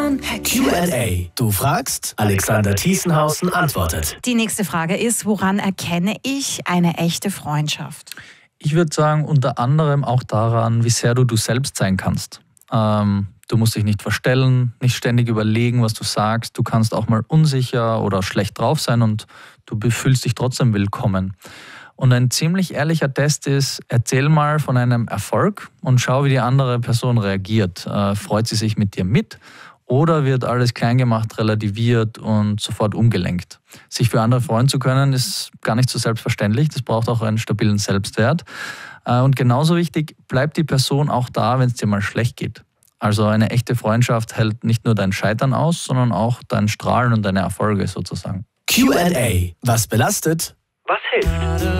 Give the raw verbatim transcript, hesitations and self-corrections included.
Telefon. Q and A. Du fragst, Alexander Thiesenhausen antwortet. Die nächste Frage ist, woran erkenne ich eine echte Freundschaft? Ich würde sagen, unter anderem auch daran, wie sehr du du selbst sein kannst. Ähm, du musst dich nicht verstellen, nicht ständig überlegen, was du sagst. Du kannst auch mal unsicher oder schlecht drauf sein und du fühlst dich trotzdem willkommen. Und ein ziemlich ehrlicher Test ist, erzähl mal von einem Erfolg und schau, wie die andere Person reagiert. Äh, freut sie sich mit dir mit oder wird alles klein gemacht, relativiert und sofort umgelenkt? Sich für andere freuen zu können, ist gar nicht so selbstverständlich. Das braucht auch einen stabilen Selbstwert. Äh, und genauso wichtig, bleibt die Person auch da, wenn es dir mal schlecht geht. Also eine echte Freundschaft hält nicht nur dein Scheitern aus, sondern auch dein Strahlen und deine Erfolge sozusagen. Q and A. Was belastet? Was hilft?